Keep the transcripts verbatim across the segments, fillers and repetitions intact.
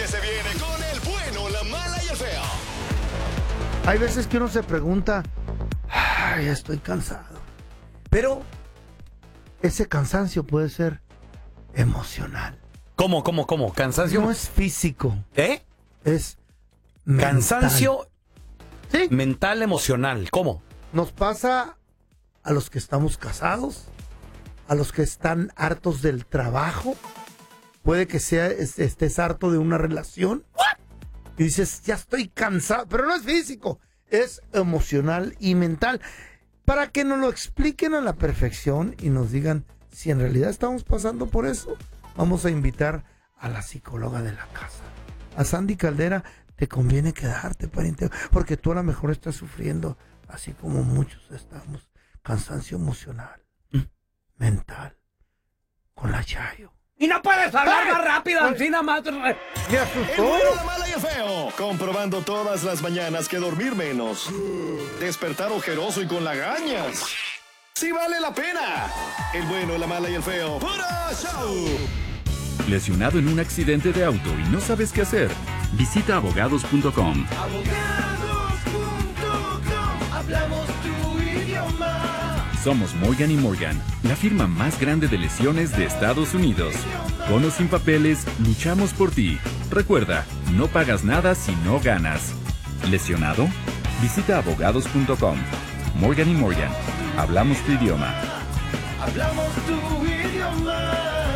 que se viene con el bueno, la mala y el feo. Hay veces que uno se pregunta, ay, estoy cansado. Pero ese cansancio puede ser emocional. ¿Cómo, cómo, cómo? ¿Cansancio? No es físico. ¿Eh? Es mental. Cansancio sí. mental, emocional. ¿Cómo? Nos pasa a los que estamos casados, a los que están hartos del trabajo. Puede que sea, estés harto de una relación. ¿What? Y dices, ya estoy cansado. Pero no es físico, es emocional y mental. Para que nos lo expliquen a la perfección y nos digan si en realidad estamos pasando por eso, vamos a invitar a la psicóloga de la casa. A Sandy Caldera. Te conviene quedarte, pariente, porque tú a lo mejor estás sufriendo, así como muchos estamos, cansancio emocional, ¿Mm? mental, con la Chayo. Y no puedes hablar más rápido, así nada más. Me asustó. El bueno, la mala y el feo. Comprobando todas las mañanas que dormir menos. Despertar ojeroso y con lagañas. ¡Sí vale la pena! El bueno, la mala y el feo. ¡Puro show! ¿Lesionado en un accidente de auto y no sabes qué hacer? Visita abogados punto com. abogados punto com. Hablamos tu idioma. Somos Morgan y Morgan, la firma más grande de lesiones de Estados Unidos. Con o sin papeles, luchamos por ti. Recuerda, no pagas nada si no ganas. ¿Lesionado? Visita abogados punto com. Morgan y Morgan, hablamos tu idioma. Hablamos tu idioma.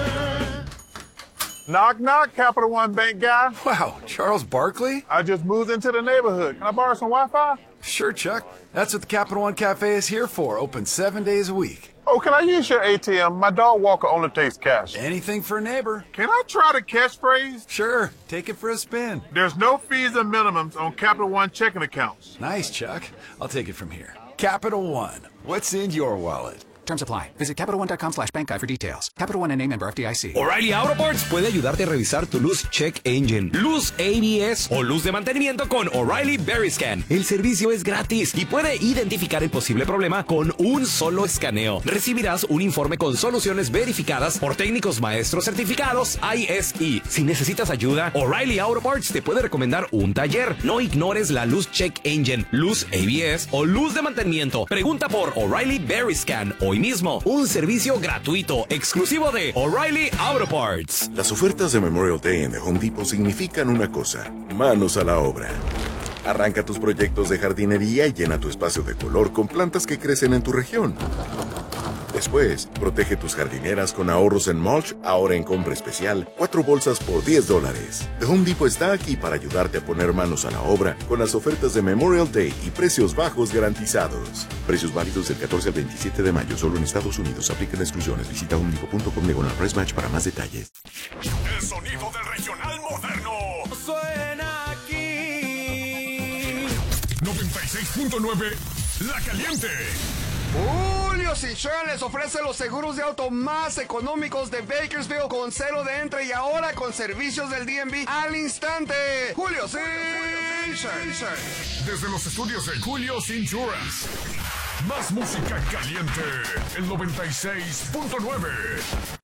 Knock, knock, Capital One Bank guy. Wow, Charles Barkley? I just moved into the neighborhood. Can I borrow some Wi-Fi? Sure, Chuck. That's what the Capital One Cafe is here for, open seven days a week. Oh, can I use your A T M? My dog walker only takes cash. Anything for a neighbor. Can I try the catchphrase? Sure, take it for a spin. There's no fees and minimums on Capital One checking accounts. Nice, Chuck. I'll take it from here. Capital One, what's in your wallet? Terms apply. Visit Capital One dot com slash bank guide for details. Capital One N A member F D I C. O'Reilly Auto Parts puede ayudarte a revisar tu luz check engine, luz A B S o luz de mantenimiento con O'Reilly Veriscan. El servicio es gratis y puede identificar el posible problema con un solo escaneo. Recibirás un informe con soluciones verificadas por técnicos maestros certificados I S E. Si necesitas ayuda, O'Reilly Auto Parts te puede recomendar un taller. No ignores la luz check engine, luz A B S o luz de mantenimiento. Pregunta por O'Reilly Veriscan hoy mismo. Un servicio gratuito, exclusivo de O'Reilly Auto Parts. Las ofertas de Memorial Day en The Home Depot significan una cosa: manos a la obra. Arranca tus proyectos de jardinería y llena tu espacio de color con plantas que crecen en tu región. Después, protege tus jardineras con ahorros en mulch, ahora en compra especial, cuatro bolsas por diez dólares. The Home Depot está aquí para ayudarte a poner manos a la obra con las ofertas de Memorial Day y precios bajos garantizados. Precios válidos del catorce al veintisiete de mayo, solo en Estados Unidos. Aplican exclusiones. Visita home depot punto com diagonal price match para más detalles. El sonido del regional moderno. Suena aquí. noventa y seis punto nueve La Caliente. Julio Citroën les ofrece los seguros de auto más económicos de Bakersfield con cero de entre y ahora con servicios del D M V al instante. Julio Citroën. Desde los estudios de Julio Insurance. Más música caliente. El noventa y seis punto nueve.